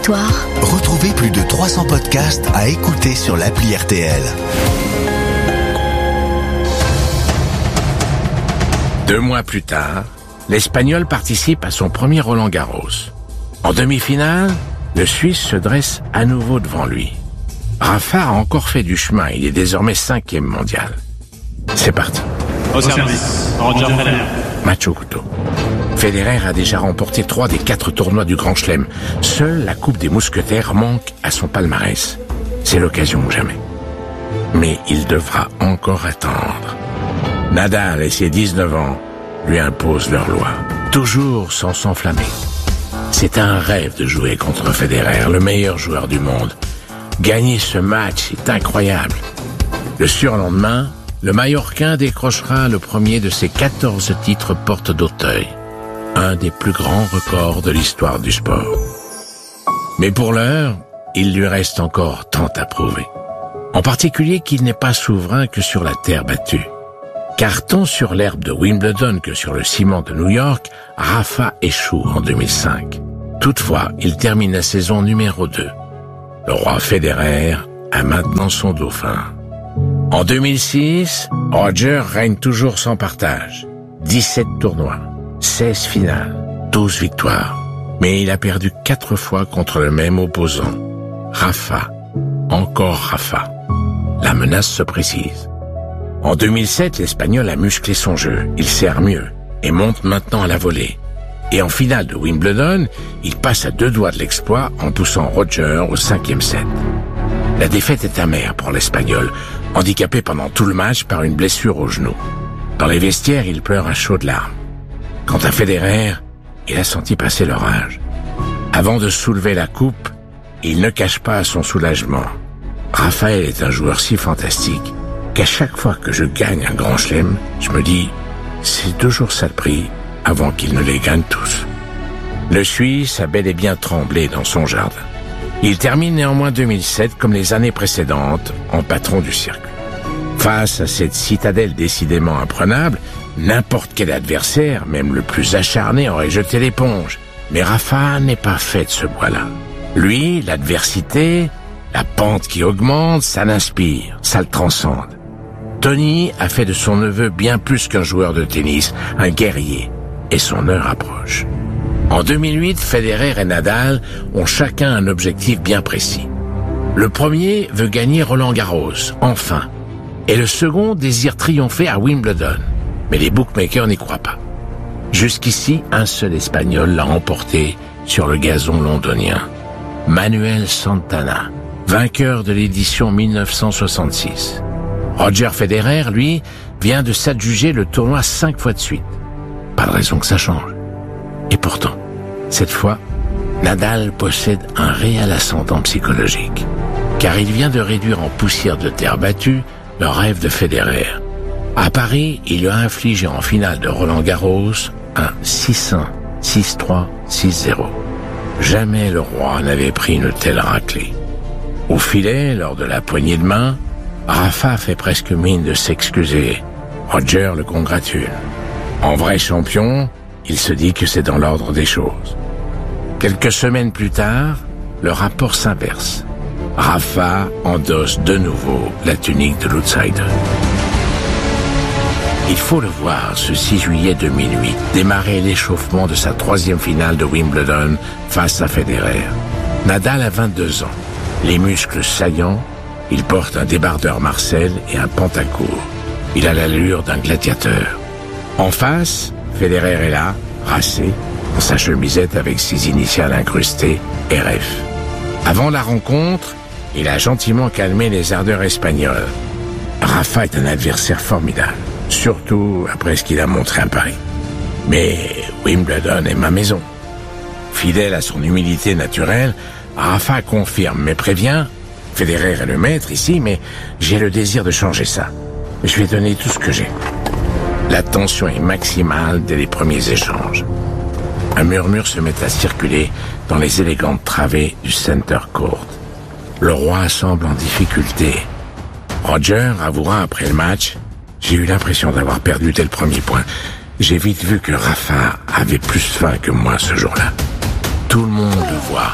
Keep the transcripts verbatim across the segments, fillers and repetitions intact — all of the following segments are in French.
Retrouvez plus de trois cents podcasts à écouter sur l'appli R T L. Deux mois plus tard, l'Espagnol participe à son premier Roland-Garros. En demi-finale, le Suisse se dresse à nouveau devant lui. Rafa a encore fait du chemin, il est désormais cinquième mondial. C'est parti. Au service, Roger Federer. Match au couteau. Federer a déjà remporté trois des quatre tournois du Grand Chelem. Seule la Coupe des Mousquetaires manque à son palmarès. C'est l'occasion ou jamais. Mais il devra encore attendre. Nadal et ses dix-neuf ans lui imposent leur loi, toujours sans s'enflammer. C'est un rêve de jouer contre Federer, le meilleur joueur du monde. Gagner ce match est incroyable. Le surlendemain, le Mallorquin décrochera le premier de ses quatorze titres porte d'Auteuil. Un des plus grands records de l'histoire du sport. Mais pour l'heure, il lui reste encore tant à prouver. En particulier qu'il n'est pas souverain que sur la terre battue. Car tant sur l'herbe de Wimbledon que sur le ciment de New York, Rafa échoue en deux mille cinq. Toutefois, il termine la saison numéro deux. Le roi Federer a maintenant son dauphin. En deux mille six, Roger règne toujours sans partage. dix-sept tournois. seize finales, douze victoires. Mais il a perdu quatre fois contre le même opposant. Rafa. Encore Rafa. La menace se précise. En deux mille sept, l'Espagnol a musclé son jeu. Il sert mieux et monte maintenant à la volée. Et en finale de Wimbledon, il passe à deux doigts de l'exploit en poussant Roger au cinquième set. La défaite est amère pour l'Espagnol, handicapé pendant tout le match par une blessure au genou. Dans les vestiaires, il pleure à chaudes larmes. Quant à Federer, il a senti passer l'orage. Avant de soulever la coupe, il ne cache pas son soulagement. Rafael est un joueur si fantastique qu'à chaque fois que je gagne un grand chelem, je me dis, c'est toujours ça le prix avant qu'il ne les gagne tous. Le Suisse a bel et bien tremblé dans son jardin. Il termine néanmoins deux mille sept comme les années précédentes en patron du circuit. Face à cette citadelle décidément imprenable, n'importe quel adversaire, même le plus acharné, aurait jeté l'éponge. Mais Rafa n'est pas fait de ce bois-là. Lui, l'adversité, la pente qui augmente, ça l'inspire, ça le transcende. Tony a fait de son neveu bien plus qu'un joueur de tennis, un guerrier, et son heure approche. En deux mille huit, Federer et Nadal ont chacun un objectif bien précis. Le premier veut gagner Roland-Garros, enfin, et le second désire triompher à Wimbledon. Mais les bookmakers n'y croient pas. Jusqu'ici, un seul Espagnol l'a emporté sur le gazon londonien. Manuel Santana, vainqueur de l'édition mille neuf cent soixante-six. Roger Federer, lui, vient de s'adjuger le tournoi cinq fois de suite. Pas de raison que ça change. Et pourtant, cette fois, Nadal possède un réel ascendant psychologique. Car il vient de réduire en poussière de terre battue le rêve de Federer. À Paris, il lui a infligé en finale de Roland-Garros un six un, six trois, six zéro. Jamais le roi n'avait pris une telle raclée. Au filet, lors de la poignée de main, Rafa fait presque mine de s'excuser. Roger le congratule. En vrai champion, il se dit que c'est dans l'ordre des choses. Quelques semaines plus tard, le rapport s'inverse. Rafa endosse de nouveau la tunique de l'outsider. Il faut le voir, ce six juillet deux mille huit, démarrer l'échauffement de sa troisième finale de Wimbledon face à Federer. Nadal a vingt-deux ans, les muscles saillants, il porte un débardeur Marcel et un pantacourt. Il a l'allure d'un gladiateur. En face, Federer est là, racé, dans sa chemisette avec ses initiales incrustées, R F. Avant la rencontre, il a gentiment calmé les ardeurs espagnoles. Rafa est un adversaire formidable. Surtout après ce qu'il a montré à Paris. Mais Wimbledon est ma maison. Fidèle à son humilité naturelle, Rafa confirme mais prévient, Federer est le maître ici, mais j'ai le désir de changer ça. Je vais donner tout ce que j'ai. La tension est maximale dès les premiers échanges. Un murmure se met à circuler dans les élégantes travées du center court. Le roi semble en difficulté. Roger avouera après le match, j'ai eu l'impression d'avoir perdu dès le premier point. J'ai vite vu que Rafa avait plus faim que moi ce jour-là. Tout le monde le voit,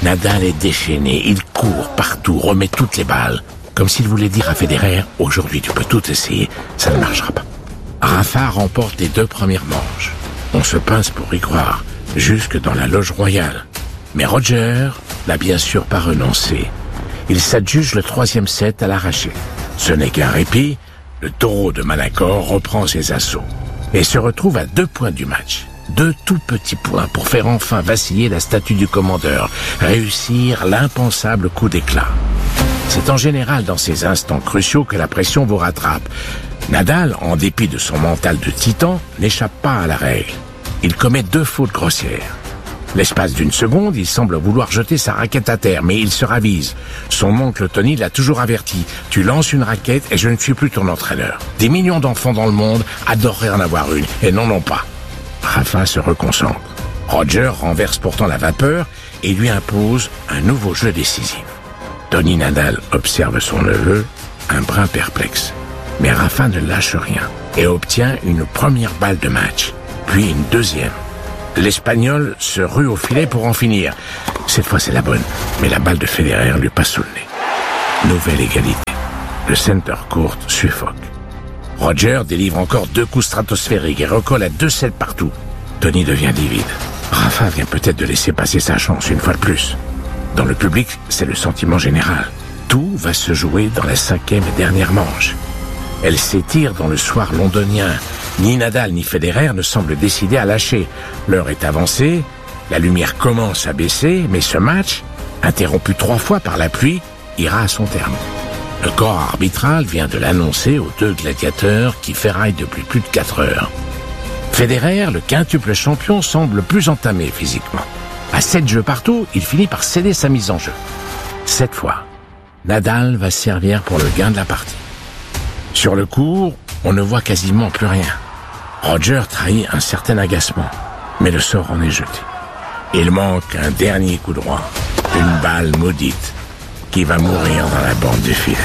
Nadal est déchaîné, il court partout, remet toutes les balles, comme s'il voulait dire à Federer, aujourd'hui tu peux tout essayer, ça ne marchera pas. Rafa remporte les deux premières manches. On se pince pour y croire, jusque dans la loge royale. Mais Roger n'a bien sûr pas renoncé. Il s'adjuge le troisième set à l'arraché. Ce n'est qu'un répit, le taureau de Manacor reprend ses assauts et se retrouve à deux points du match. Deux tout petits points pour faire enfin vaciller la statue du commandeur, réussir l'impensable coup d'éclat. C'est en général dans ces instants cruciaux que la pression vous rattrape. Nadal, en dépit de son mental de titan, n'échappe pas à la règle. Il commet deux fautes grossières. L'espace d'une seconde, il semble vouloir jeter sa raquette à terre, mais il se ravise. Son oncle Tony l'a toujours averti. Tu lances une raquette et je ne suis plus ton entraîneur. Des millions d'enfants dans le monde adoreraient en avoir une, et n'en ont pas. Rafa se reconcentre. Roger renverse pourtant la vapeur et lui impose un nouveau jeu décisif. Tony Nadal observe son neveu, un brin perplexe. Mais Rafa ne lâche rien et obtient une première balle de match, puis une deuxième. L'Espagnol se rue au filet pour en finir. Cette fois, c'est la bonne, mais la balle de Federer lui passe sous le nez. Nouvelle égalité. Le center court suffoque. Roger délivre encore deux coups stratosphériques et recolle à deux sept partout. Tony devient livide. Rafa vient peut-être de laisser passer sa chance une fois de plus. Dans le public, c'est le sentiment général. Tout va se jouer dans la cinquième et dernière manche. Elle s'étire dans le soir londonien. Ni Nadal ni Federer ne semblent décidés à lâcher. L'heure est avancée, la lumière commence à baisser, mais ce match, interrompu trois fois par la pluie, ira à son terme. Le corps arbitral vient de l'annoncer aux deux gladiateurs qui ferraillent depuis plus de quatre heures. Federer, le quintuple champion, semble plus entamé physiquement. À sept jeux partout, il finit par céder sa mise en jeu. Cette fois, Nadal va servir pour le gain de la partie. Sur le court, on ne voit quasiment plus rien. Roger trahit un certain agacement, mais le sort en est jeté. Il manque un dernier coup droit, une balle maudite, qui va mourir dans la bande du filet.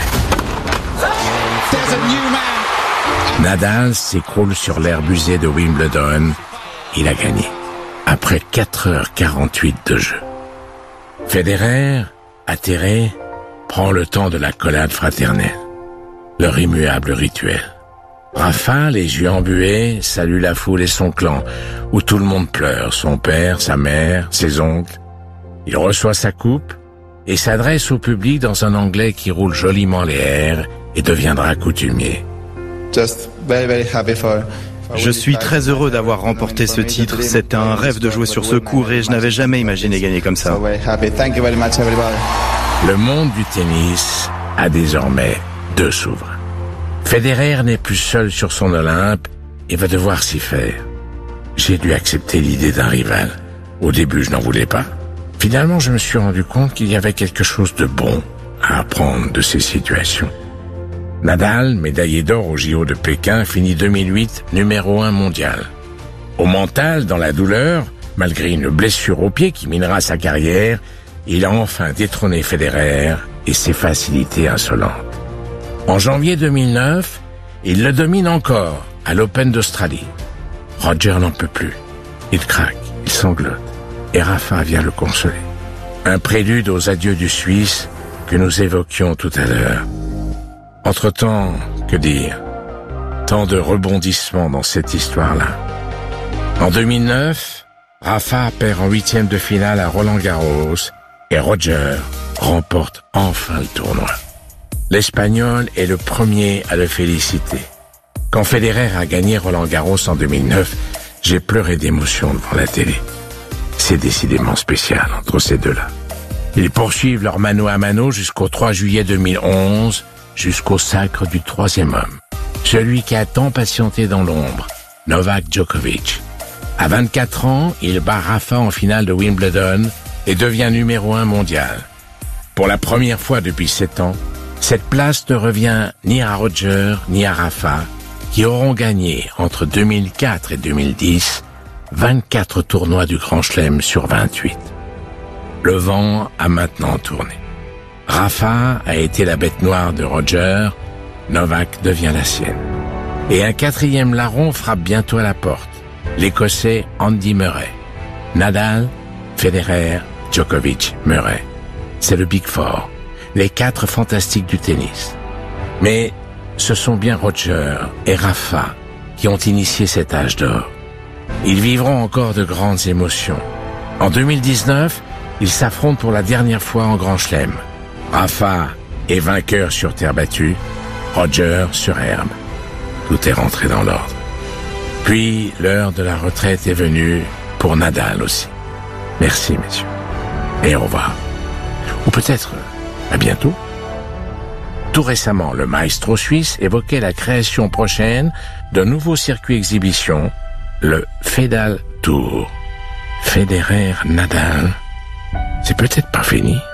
Nadal s'écroule sur l'herbe usée de Wimbledon. Il a gagné, après quatre heures quarante-huit de jeu. Federer, atterré, prend le temps de l'accolade fraternelle. Leur immuable rituel. Rafa, les yeux embués, salue la foule et son clan, où tout le monde pleure, son père, sa mère, ses oncles. Il reçoit sa coupe et s'adresse au public dans un anglais qui roule joliment les airs et deviendra coutumier. Je suis très heureux d'avoir remporté ce titre. C'était un rêve de jouer sur ce court et je n'avais jamais imaginé gagner comme ça. Le monde du tennis a désormais deux souverains. Federer n'est plus seul sur son Olympe et va devoir s'y faire. J'ai dû accepter l'idée d'un rival. Au début, je n'en voulais pas. Finalement, je me suis rendu compte qu'il y avait quelque chose de bon à apprendre de ces situations. Nadal, médaillé d'or au J O de Pékin, finit deux mille huit numéro un mondial. Au mental, dans la douleur, malgré une blessure au pied qui minera sa carrière, il a enfin détrôné Federer et ses facilités insolentes. En janvier deux mille neuf, il le domine encore à l'Open d'Australie. Roger n'en peut plus. Il craque, il sanglote. Et Rafa vient le consoler. Un prélude aux adieux du Suisse que nous évoquions tout à l'heure. Entre-temps, que dire? Tant de rebondissements dans cette histoire-là. En deux mille neuf, Rafa perd en huitième de finale à Roland-Garros et Roger remporte enfin le tournoi. L'Espagnol est le premier à le féliciter. Quand Federer a gagné Roland-Garros en deux mille neuf, j'ai pleuré d'émotion devant la télé. C'est décidément spécial entre ces deux-là. Ils poursuivent leur mano à mano jusqu'au trois juillet deux mille onze, jusqu'au sacre du troisième homme. Celui qui a tant patienté dans l'ombre, Novak Djokovic. À vingt-quatre ans, il bat Rafa en finale de Wimbledon et devient numéro un mondial. Pour la première fois depuis sept ans, cette place ne revient ni à Roger ni à Rafa, qui auront gagné entre deux mille quatre et deux mille dix vingt-quatre tournois du Grand Chelem sur vingt-huit. Le vent a maintenant tourné. Rafa a été la bête noire de Roger, Novak devient la sienne. Et un quatrième larron frappe bientôt à la porte, l'Écossais Andy Murray. Nadal, Federer, Djokovic, Murray. C'est le Big Four, les quatre fantastiques du tennis. Mais ce sont bien Roger et Rafa qui ont initié cet âge d'or. Ils vivront encore de grandes émotions. En deux mille dix-neuf, ils s'affrontent pour la dernière fois en Grand Chelem. Rafa est vainqueur sur terre battue, Roger sur herbe. Tout est rentré dans l'ordre. Puis, l'heure de la retraite est venue pour Nadal aussi. Merci, messieurs. Et au revoir. Ou peut-être à bientôt. Tout récemment, le maestro suisse évoquait la création prochaine d'un nouveau circuit exhibition, le Fedal Tour. Federer Nadal, c'est peut-être pas fini.